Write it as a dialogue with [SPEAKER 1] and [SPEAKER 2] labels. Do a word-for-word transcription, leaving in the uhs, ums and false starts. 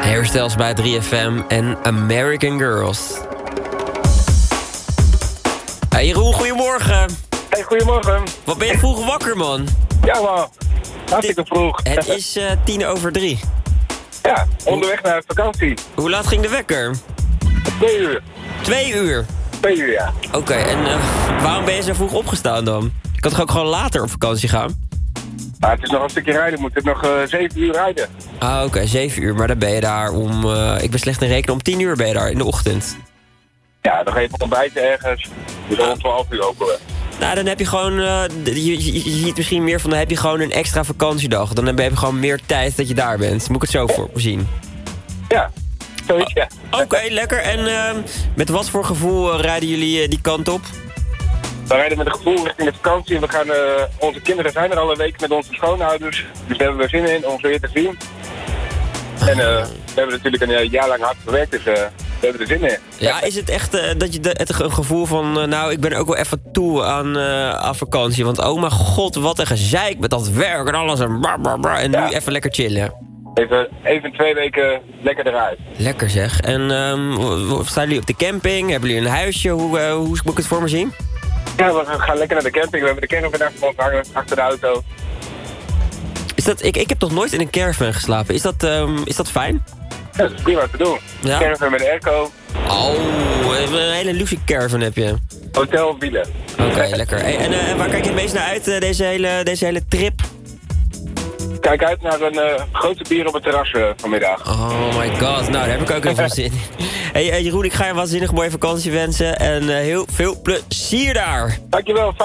[SPEAKER 1] Hairstyles bij drie F M en American Girls. Hey Jeroen, goedemorgen.
[SPEAKER 2] Hey, goedemorgen.
[SPEAKER 1] Wat ben je vroeg wakker, man?
[SPEAKER 2] Ja, man. Hartstikke vroeg.
[SPEAKER 1] Het is uh, tien over drie.
[SPEAKER 2] Ja, onderweg naar vakantie.
[SPEAKER 1] Hoe laat ging de wekker?
[SPEAKER 2] Twee uur.
[SPEAKER 1] Twee uur?
[SPEAKER 2] Twee uur, ja.
[SPEAKER 1] Oké, okay, en uh, waarom ben je zo vroeg opgestaan dan? Je kan toch ook gewoon later op vakantie gaan?
[SPEAKER 2] Ah, het is nog een stukje rijden. Moet ik nog uh, zeven uur rijden.
[SPEAKER 1] Ah, oké, okay, zeven uur. Maar dan ben je daar om... Uh, ik ben slecht in rekenen. Om tien uur ben je daar in de ochtend.
[SPEAKER 2] Ja, dan ga je ontbijten ergens. Dus rond twaalf uur open.
[SPEAKER 1] Nou, dan heb je gewoon... Uh, je, je, je ziet misschien meer van... Dan heb je gewoon een extra vakantiedag. Dan heb je gewoon meer tijd dat je daar bent. Moet ik het zo voor zien?
[SPEAKER 2] Ja, zoiets, ja.
[SPEAKER 1] Oké, okay, lekker. En uh, met wat voor gevoel uh, rijden jullie uh, die kant op?
[SPEAKER 2] We rijden met een gevoel richting de vakantie. We gaan, uh, onze kinderen zijn er al een week met onze schoonouders. Dus daar hebben we zin in om ze weer te zien. En uh, we hebben natuurlijk een jaar lang hard gewerkt, dus uh, we hebben er zin in.
[SPEAKER 1] Ja, is het echt uh, dat je de, het een gevoel van... Uh, nou, ik ben ook wel even toe aan, uh, aan vakantie. Want oh mijn god, wat een gezeik met dat werk en alles. En, blah, blah, blah, en ja. Nu even lekker chillen.
[SPEAKER 2] Even, even twee weken lekker eruit.
[SPEAKER 1] Lekker zeg. En um, staan jullie op de camping? Hebben jullie een huisje? Hoe, uh, hoe moet ik het voor me zien?
[SPEAKER 2] Ja, we gaan lekker naar de camping. We hebben de caravan achter ons hangen, achter de auto.
[SPEAKER 1] Is dat, ik, ik heb nog nooit in een caravan geslapen. Is dat, um, is dat fijn?
[SPEAKER 2] Ja, dat is prima te doen. Ja? Caravan met airco.
[SPEAKER 1] Oh, een hele luxe caravan heb je.
[SPEAKER 2] Hotel, wielen.
[SPEAKER 1] Oké, okay, lekker. Hey, en uh, waar kijk je het meest naar uit, uh, deze, hele, deze hele trip?
[SPEAKER 2] Kijk uit naar een uh, grote bier op het terras uh, vanmiddag.
[SPEAKER 1] Oh my god, nou daar heb ik ook even zin in. Hey uh, Jeroen, ik ga je een waanzinnig mooie vakantie wensen. En uh, heel veel plezier daar.
[SPEAKER 2] Dankjewel.